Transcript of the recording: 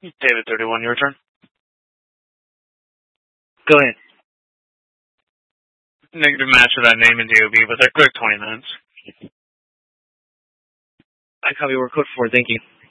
David 31, your turn. Go ahead. Negative match of that name in DOB, but they're quick 20 minutes. I copy, we're code 4, thank you.